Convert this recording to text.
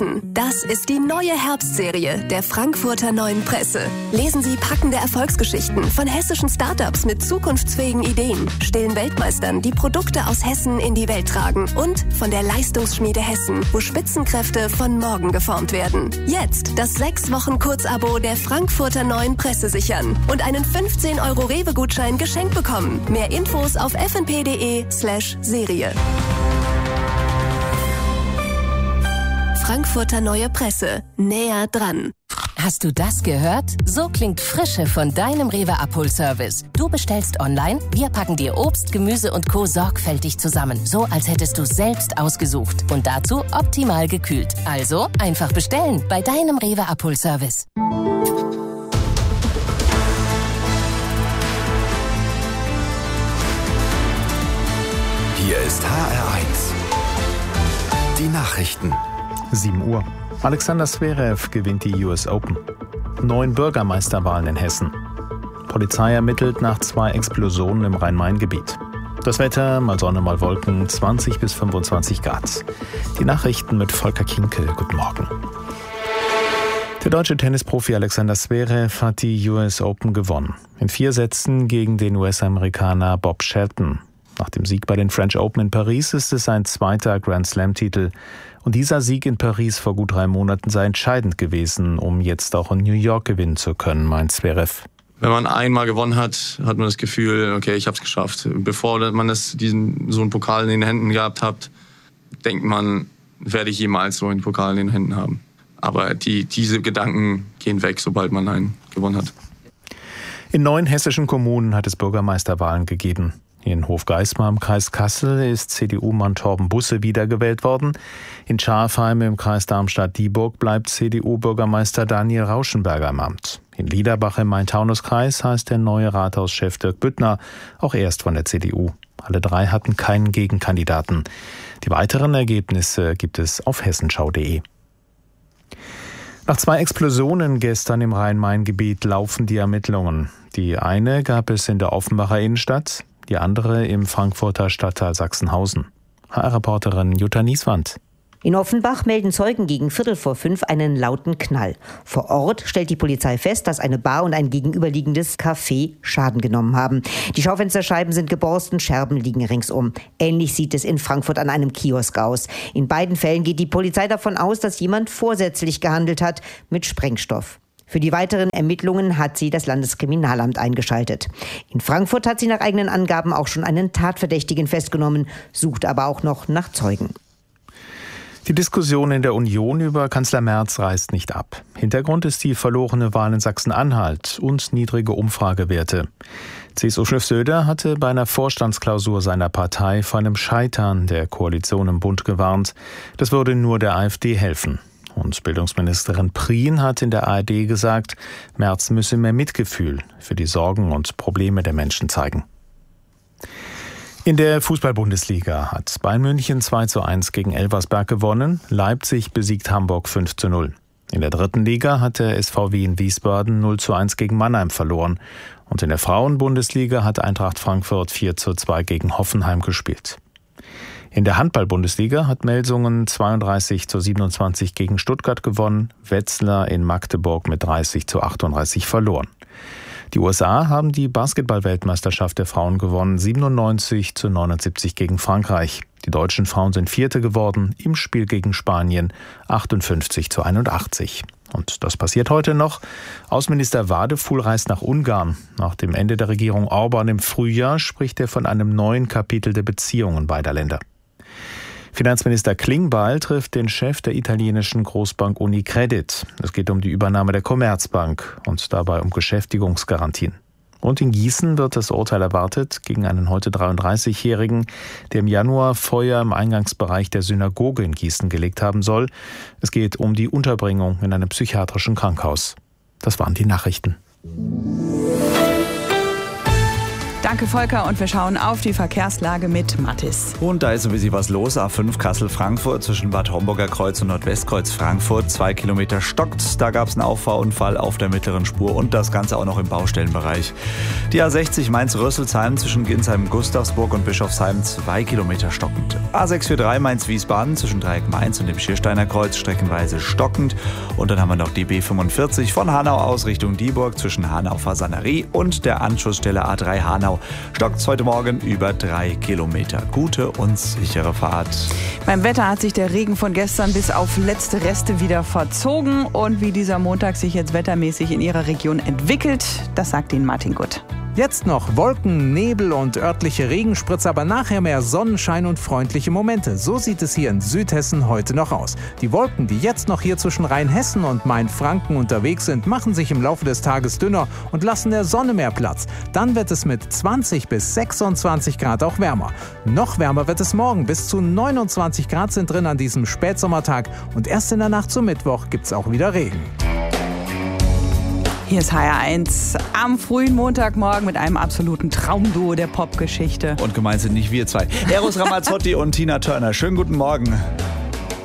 Nachrichten. Das ist die neue Herbstserie der Frankfurter Neuen Presse. Lesen Sie packende Erfolgsgeschichten von hessischen Startups mit zukunftsfähigen Ideen, stillen Weltmeistern, die Produkte aus Hessen in die Welt tragen und von der Leistungsschmiede Hessen, wo Spitzenkräfte von morgen geformt werden. Jetzt das 6-Wochen-Kurzabo der Frankfurter Neuen Presse sichern und einen 15 € Rewe-Gutschein geschenkt bekommen. Mehr Infos auf fnp.de/Serie. Frankfurter Neue Presse. Näher dran. Hast du das gehört? So klingt Frische von deinem Rewe-Abholservice. Du bestellst online, wir packen dir Obst, Gemüse und Co. sorgfältig zusammen. So, als hättest du selbst ausgesucht. Und dazu optimal gekühlt. Also einfach bestellen bei deinem Rewe-Abholservice. Hier ist HR1. Die Nachrichten. 7 Uhr. Alexander Zverev gewinnt die US Open. 9 Bürgermeisterwahlen in Hessen. Polizei ermittelt nach 2 Explosionen im Rhein-Main-Gebiet. Das Wetter, mal Sonne, mal Wolken, 20 bis 25 Grad. Die Nachrichten mit Volker Kinkel. Guten Morgen. Der deutsche Tennisprofi Alexander Zverev hat die US Open gewonnen. In 4 Sätzen gegen den US-Amerikaner Bob Shelton. Nach dem Sieg bei den French Open in Paris ist es sein 2. Grand-Slam-Titel. Und dieser Sieg in Paris vor gut 3 Monaten sei entscheidend gewesen, um jetzt auch in New York gewinnen zu können, meint Zverev. Wenn man einmal gewonnen hat, hat man das Gefühl, okay, ich habe es geschafft. Bevor man so einen Pokal in den Händen gehabt hat, denkt man, werde ich jemals so einen Pokal in den Händen haben. Aber diese Gedanken gehen weg, sobald man einen gewonnen hat. In 9 hessischen Kommunen hat es Bürgermeisterwahlen gegeben. In Hofgeismar im Kreis Kassel ist CDU-Mann Torben Busse wiedergewählt worden. In Schafheim im Kreis Darmstadt-Dieburg bleibt CDU-Bürgermeister Daniel Rauschenberger im Amt. In Liederbach im Main-Taunus-Kreis heißt der neue Rathauschef Dirk Büttner, auch er ist von der CDU. Alle 3 hatten keinen Gegenkandidaten. Die weiteren Ergebnisse gibt es auf hessenschau.de. Nach 2 Explosionen gestern im Rhein-Main-Gebiet laufen die Ermittlungen. Die eine gab es in der Offenbacher Innenstadt, die andere im Frankfurter Stadtteil Sachsenhausen. HR-Reporterin Jutta Nieswand. In Offenbach melden Zeugen gegen 4:45 einen lauten Knall. Vor Ort stellt die Polizei fest, dass eine Bar und ein gegenüberliegendes Café Schaden genommen haben. Die Schaufensterscheiben sind geborsten, Scherben liegen ringsum. Ähnlich sieht es in Frankfurt an einem Kiosk aus. In beiden Fällen geht die Polizei davon aus, dass jemand vorsätzlich gehandelt hat mit Sprengstoff. Für die weiteren Ermittlungen hat sie das Landeskriminalamt eingeschaltet. In Frankfurt hat sie nach eigenen Angaben auch schon einen Tatverdächtigen festgenommen, sucht aber auch noch nach Zeugen. Die Diskussion in der Union über Kanzler Merz reißt nicht ab. Hintergrund ist die verlorene Wahl in Sachsen-Anhalt und niedrige Umfragewerte. CSU-Chef Söder hatte bei einer Vorstandsklausur seiner Partei vor einem Scheitern der Koalition im Bund gewarnt. Das würde nur der AfD helfen. Und Bildungsministerin Prien hat in der ARD gesagt, Merz müsse mehr Mitgefühl für die Sorgen und Probleme der Menschen zeigen. In der Fußball-Bundesliga hat Bayern München 2:1 gegen Elversberg gewonnen, Leipzig besiegt Hamburg 5:0. In der 3. Liga hat der SVW in Wiesbaden 0:1 gegen Mannheim verloren. Und in der Frauen-Bundesliga hat Eintracht Frankfurt 4:2 gegen Hoffenheim gespielt. In der Handball-Bundesliga hat Melsungen 32:27 gegen Stuttgart gewonnen, Wetzlar in Magdeburg mit 30:38 verloren. Die USA haben die Basketball-Weltmeisterschaft der Frauen gewonnen, 97:79 gegen Frankreich. Die deutschen Frauen sind Vierte geworden, im Spiel gegen Spanien 58:81. Und das passiert heute noch. Außenminister Wadefuhl reist nach Ungarn. Nach dem Ende der Regierung Orban im Frühjahr spricht er von einem neuen Kapitel der Beziehungen beider Länder. Finanzminister Klingbeil trifft den Chef der italienischen Großbank Unicredit. Es geht um die Übernahme der Commerzbank und dabei um Beschäftigungsgarantien. Und in Gießen wird das Urteil erwartet gegen einen heute 33-Jährigen, der im Januar Feuer im Eingangsbereich der Synagoge in Gießen gelegt haben soll. Es geht um die Unterbringung in einem psychiatrischen Krankenhaus. Das waren die Nachrichten. Danke, Volker. Und wir schauen auf die Verkehrslage mit Mathis. Und da ist ein bisschen was los. A5 Kassel-Frankfurt zwischen Bad Homburger Kreuz und Nordwestkreuz Frankfurt. 2 Kilometer stockt. Da gab es einen Auffahrunfall auf der mittleren Spur und das Ganze auch noch im Baustellenbereich. Die A60 Mainz-Rüsselsheim zwischen Ginsheim-Gustavsburg und Bischofsheim 2 Kilometer stockend. A643 Mainz-Wiesbaden zwischen Dreieck Mainz und dem Schiersteiner Kreuz streckenweise stockend. Und dann haben wir noch die B45 von Hanau aus Richtung Dieburg zwischen Hanau-Fasanerie und der Anschlussstelle A3 Hanau. Stockt heute Morgen über 3 Kilometer. Gute und sichere Fahrt. Beim Wetter hat sich der Regen von gestern bis auf letzte Reste wieder verzogen. Und wie dieser Montag sich jetzt wettermäßig in Ihrer Region entwickelt, das sagt Ihnen Martin Gutt. Jetzt noch Wolken, Nebel und örtliche Regenspritze, aber nachher mehr Sonnenschein und freundliche Momente. So sieht es hier in Südhessen heute noch aus. Die Wolken, die jetzt noch hier zwischen Rheinhessen und Mainfranken unterwegs sind, machen sich im Laufe des Tages dünner und lassen der Sonne mehr Platz. Dann wird es mit 20 bis 26 Grad auch wärmer. Noch wärmer wird es morgen. Bis zu 29 Grad sind drin an diesem Spätsommertag. Und erst in der Nacht zum Mittwoch gibt es auch wieder Regen. Hier ist HR1 am frühen Montagmorgen mit einem absoluten Traumduo der Popgeschichte. Und gemeint sind nicht wir zwei. Eros Ramazzotti und Tina Turner. Schönen guten Morgen.